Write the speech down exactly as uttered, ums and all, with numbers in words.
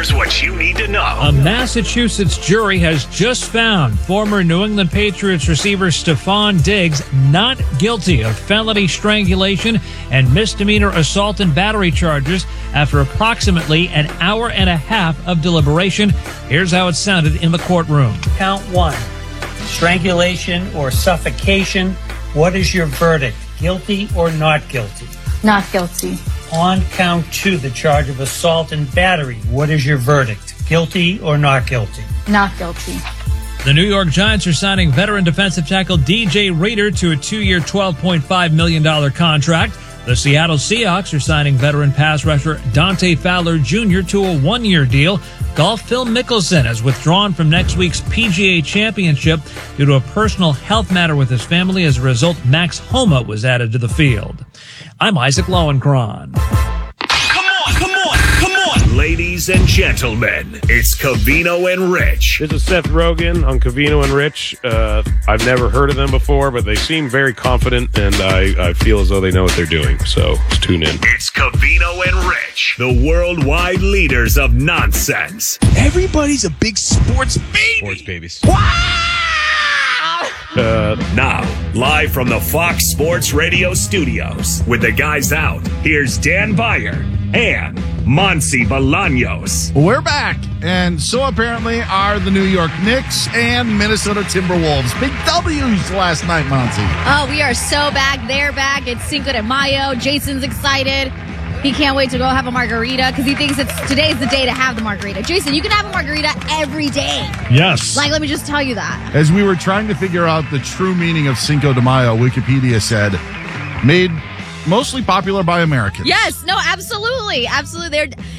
Here's what you need to know. A Massachusetts jury has just found former New England Patriots receiver Stephon Diggs not guilty of felony strangulation and misdemeanor assault and battery charges after approximately an hour and a half of deliberation. Here's how it sounded in the courtroom. Count one, strangulation or suffocation. What is your verdict? Guilty or not guilty? Not guilty. On count two, the charge of assault and battery. What is your verdict? Guilty or not guilty? Not guilty. The New York Giants are signing veteran defensive tackle D J Reader to a two-year, twelve point five million dollars contract. The Seattle Seahawks are signing veteran pass rusher Dante Fowler Junior to a one-year deal. Golf Phil Mickelson has withdrawn from next week's P G A Championship due to a personal health matter with his family. As a result, Max Homa was added to the field. I'm Isaac Lowenkron. Come on, come on, come on. Ladies and gentlemen, it's Covino and Rich. This is Seth Rogen on Covino and Rich. Uh, I've never heard of them before, but they seem very confident, and I, I feel as though they know what they're doing. So let's tune in. It's Covino and Rich, the worldwide leaders of nonsense. Everybody's a big sports baby. Sports babies. Wow! Uh, Now, live from the Fox Sports Radio studios, with the guys out, here's Dan Beyer and Monsi Bolaños. We're back, and so apparently are the New York Knicks and Minnesota Timberwolves. Big W's last night, Monty. Oh, we are so back. They're back. It's Cinco de Mayo. Jason's excited. He can't wait to go have a margarita because he thinks it's today's the day to have the margarita. Jason, you can have a margarita every day. Yes. Like, let me just tell you that. As we were trying to figure out the true meaning of Cinco de Mayo, Wikipedia said, made mostly popular by Americans. Yes, no, absolutely. Absolutely. They're